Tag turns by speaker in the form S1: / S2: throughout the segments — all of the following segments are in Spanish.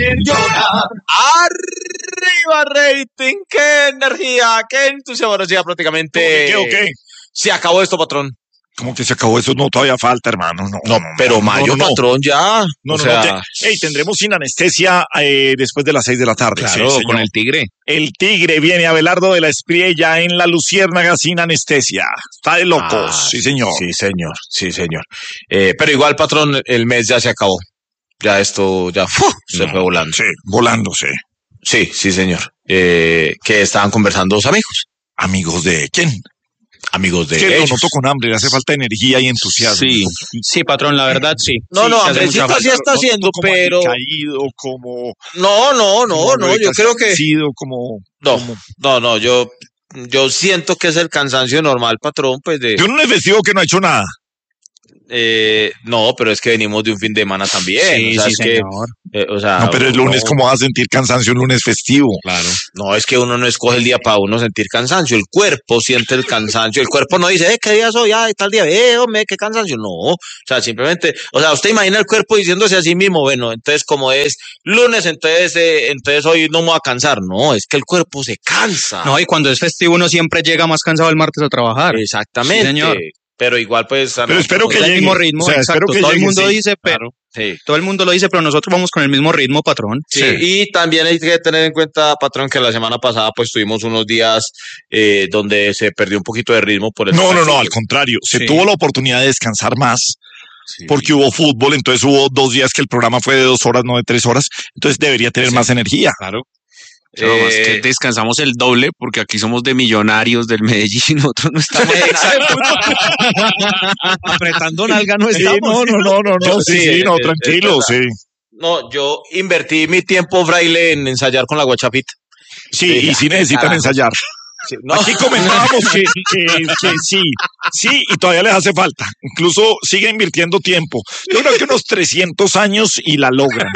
S1: Arriba rating, qué energía, qué entusiasmo. Ahora sí, ya prácticamente
S2: ¿Qué?
S1: se acabó esto, patrón.
S2: ¿Cómo que se acabó eso? No, todavía falta, hermano.
S1: No, pero mayo, patrón, ya.
S2: Hey, tendremos sin anestesia después de las 6 de la tarde.
S3: Claro,
S2: sí,
S3: con el tigre.
S2: El tigre viene Abelardo de la Espriella en la Luciérnaga sin anestesia. Está de locos, sí, señor.
S1: Sí, señor. Pero igual, patrón, el mes ya se acabó. Ya esto, se fue volando.
S2: Sí, volándose.
S1: Sí, señor. Que estaban conversando dos amigos.
S2: ¿Amigos de quién?
S1: Amigos de
S2: Es que
S1: ellos.
S2: lo noto con hambre, le hace falta energía y entusiasmo.
S3: Sí, patrón, la verdad, sí.
S1: No,
S3: sí,
S1: hambrecita sí está haciendo,
S2: como
S1: pero...
S2: caído, como...
S1: No, yo creo que...
S2: como...
S1: No, yo siento que es el cansancio normal, patrón, pues de...
S2: Yo no he festivo que no ha hecho nada.
S1: No, pero es que venimos de un fin de semana también.
S3: Sí,
S1: o sea,
S3: sí,
S1: es
S3: señor.
S1: que,
S2: No, pero el lunes, ¿cómo vas a sentir cansancio un lunes festivo?
S3: Claro.
S1: No, es que uno no escoge el día para uno sentir cansancio. El cuerpo siente el cansancio. El cuerpo no dice, ¿qué día soy? Ay, tal día, hombre, qué cansancio. No, o sea, simplemente, usted imagina el cuerpo diciéndose a sí mismo, bueno, entonces como es lunes, entonces hoy no me voy a cansar. No, es que el cuerpo se cansa.
S3: No, y cuando es festivo uno siempre llega más cansado el martes a trabajar.
S1: Exactamente.
S3: Sí, señor.
S1: Pero igual, pues...
S2: Pero espero que
S3: es el
S2: llegue.
S3: mismo ritmo,
S2: O sea,
S3: exacto.
S2: espero que
S3: Todo
S2: llegue,
S3: el mundo
S2: sí.
S3: dice, pero...
S1: Sí.
S3: Todo el mundo lo dice, pero nosotros vamos con el mismo ritmo, patrón.
S1: Sí, y también hay que tener en cuenta, patrón, que la semana pasada pues tuvimos unos días donde se perdió un poquito de ritmo por el...
S2: No, al contrario. Se tuvo la oportunidad de descansar más
S1: Sí.
S2: porque hubo fútbol, entonces hubo 2 días que el programa fue de 2 horas, no de 3 horas, entonces debería tener más energía.
S4: Claro. Claro, más que descansamos el doble porque aquí somos de Millonarios del Medellín, nosotros no estamos apretando nalga, no
S2: Sí,
S4: estamos.
S2: no, tranquilo, sí.
S1: No, yo invertí mi tiempo, Fraile, en ensayar con la guachapita.
S2: Sí, y sí necesitan
S1: carajo.
S2: ensayar.
S1: Sí, no.
S2: Aquí comentábamos que sí, y todavía les hace falta. Incluso sigue invirtiendo tiempo. Yo creo que unos 300 años y la logran.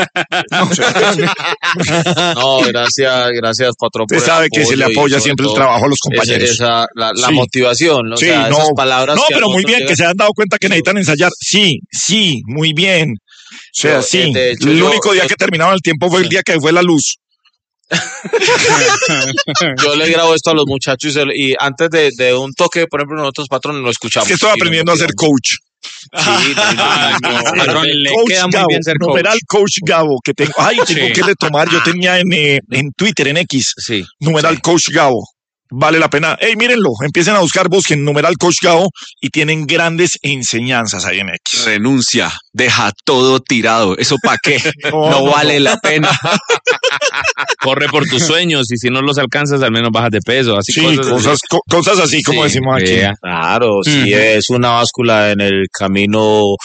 S1: No, gracias, patrón.
S2: Usted
S1: por el
S2: sabe que se le
S1: apoyo y
S2: apoya
S1: sobre
S2: siempre el
S1: todo
S2: trabajo a los compañeros.
S1: la
S2: Sí.
S1: motivación, ¿no?
S2: Sí,
S1: O sea,
S2: no,
S1: esas palabras.
S2: no,
S1: que a
S2: pero muy
S1: nosotros
S2: bien,
S1: llegan.
S2: que se han dado cuenta que necesitan ensayar. Sí, muy bien. O sea,
S1: Yo,
S2: sí.
S1: de hecho,
S2: El
S1: yo-
S2: único día
S1: yo-
S2: que terminaba el tiempo fue el día que fue la luz.
S1: Yo le grabo esto a los muchachos y antes de un toque, por ejemplo, nosotros, patrón, lo
S2: Es
S1: escuchamos.
S2: que estoy aprendiendo a ser coach.
S1: Sí,
S3: Patrón, le
S2: Coach
S3: queda muy
S2: Gabo,
S3: bien ser coach.
S2: numeral Coach Gabo, que tengo. Ay, tengo que retomar. Yo tenía en Twitter, en X,
S1: sí.
S2: numeral Coach Gabo. Vale la pena. Hey, mírenlo, empiecen a buscar, busquen numeral Coach Gabo y tienen grandes enseñanzas ahí en X.
S4: Renuncia, deja todo tirado, ¿eso para qué? No vale la pena.
S3: Corre por tus sueños y si no los alcanzas, al menos bajas de peso. Así
S2: Sí, cosas así como
S3: Sí,
S2: decimos aquí.
S3: vea.
S1: Claro, si
S3: Ujú.
S1: es una báscula en el camino,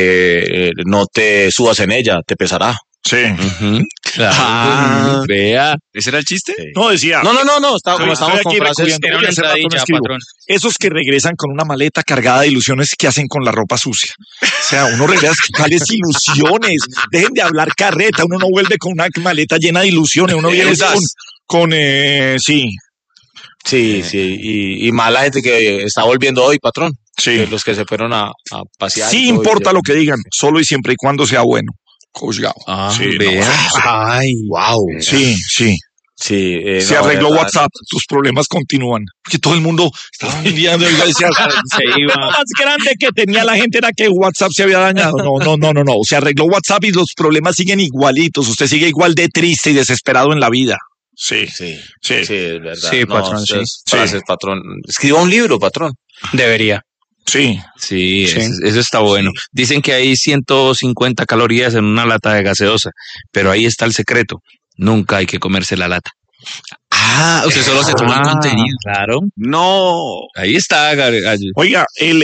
S1: no te subas en ella, te pesará.
S2: Sí.
S3: Claro.
S4: Ah.
S3: Vea.
S4: ¿Ese era el chiste?
S2: No decía.
S1: No, como
S2: Estoy
S1: estamos con
S2: aquí
S1: frases.
S2: recurriendo.
S3: Era
S2: Voy
S3: una
S2: a hacer rato no
S3: entradilla,
S2: escribo.
S3: patrón.
S2: Esos que regresan con una maleta cargada de ilusiones que hacen con la ropa sucia. O sea, uno regresa, ¿cuáles ilusiones? Dejen de hablar carreta, uno no vuelve con una maleta llena de ilusiones, uno viene con sí,
S1: Sí, y mala gente que está volviendo hoy, patrón.
S2: sí.
S1: Que los que se fueron a pasear.
S2: Sí
S1: y todo,
S2: importa
S1: y-
S2: lo que digan, solo y siempre y cuando sea bueno. Coach Gabo.
S3: Ah,
S2: Sí, no,
S3: vea. Ay.
S1: Wow.
S2: sí.
S1: Sí,
S2: Se
S1: no,
S2: arregló
S1: verdad.
S2: WhatsApp, tus problemas continúan. Porque todo el mundo estaba enviando y decía,
S3: Se
S2: lo
S3: iba.
S2: más grande que tenía la gente era que WhatsApp se había dañado. No. Se arregló WhatsApp y los problemas siguen igualitos. Usted sigue igual de triste y desesperado en la vida. Sí.
S1: Sí, es verdad.
S3: Sí, patrón, sí.
S1: esas frases, patrón. Escriba un libro, patrón.
S3: Debería.
S2: Sí.
S4: Sí,
S3: Sí.
S4: eso está bueno. Dicen que hay 150 calorías en una lata de gaseosa, pero ahí está el secreto. Nunca hay que comerse la lata. Ah, usted solo se toma el contenido.
S3: Claro.
S4: No, ahí está, gallo.
S2: Oiga, el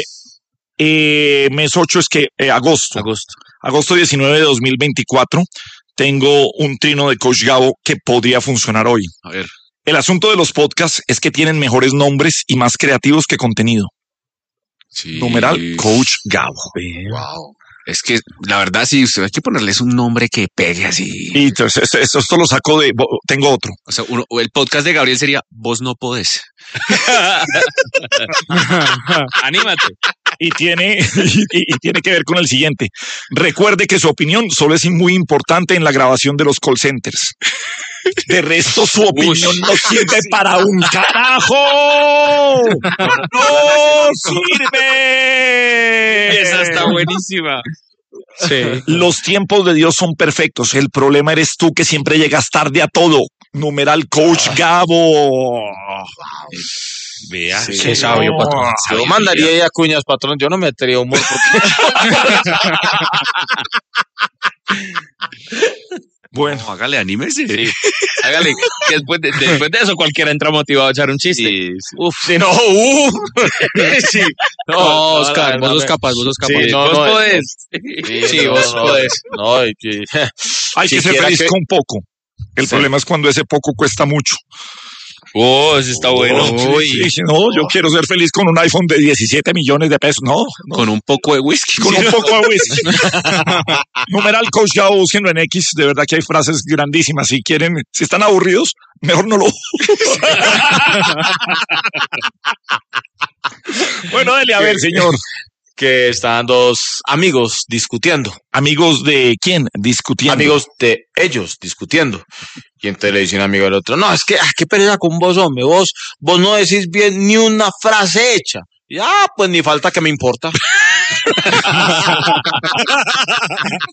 S2: mes 8 es que agosto. Agosto 19 de 2024. Tengo un trino de Coach Gabo que podría funcionar hoy.
S4: A ver.
S2: El asunto de los podcasts es que tienen mejores nombres y más creativos que contenido.
S4: Sí.
S2: Numeral Coach Gabo.
S4: Wow. Es que la verdad sí, usted hay que ponerles un nombre que pegue así.
S2: Y entonces, esto lo saco de... Tengo otro.
S4: O sea, el podcast de Gabriel sería Vos no podés.
S3: Anímate.
S2: y tiene que ver con el siguiente. Recuerde que su opinión solo es muy importante en la grabación de los call centers. De resto, su opinión no sirve para un carajo. ¡No sirve!
S3: Esa está buenísima.
S4: Sí.
S2: Los tiempos de Dios son perfectos. El problema eres tú que siempre llegas tarde a todo. Numeral Coach Gabo.
S3: Vea.
S1: Sí,
S4: Qué sabio, patrón.
S1: Yo mandaría ahí a cuñas, patrón. Yo no metería humor porque
S2: Bueno,
S4: No, hágale, anímese.
S3: Sí. Hágale, que después de eso cualquiera entra motivado a echar un chiste.
S4: Sí.
S1: uf, si no, sí.
S4: No, Oscar,
S1: la
S4: vos sos
S1: verdad,
S4: capaz, vos sos capaz.
S1: Sí, no,
S3: Vos
S1: no,
S3: podés.
S1: sí,
S3: vos podés.
S1: No, hay que
S2: hay que ser
S1: siquiera
S2: feliz
S1: que-
S2: con poco. El problema es cuando ese poco cuesta mucho.
S3: Oh, eso está bueno.
S2: Sí, sí, no, yo quiero ser feliz con un iPhone de 17 millones de pesos. No, no.
S4: Con un poco de whisky.
S2: Con un poco de whisky. Numeral Coach Gabo, búsquenlo en X. De verdad que hay frases grandísimas. Si quieren, si están aburridos, mejor no lo. Bueno, dele a ver, señor.
S1: que estaban dos amigos discutiendo.
S2: Amigos de quién discutiendo.
S1: Amigos de ellos discutiendo. Y entonces le dice un amigo al otro, no, es que, qué pereza con vos, hombre, vos no decís bien ni una frase hecha. Y, pues ni falta que me importa.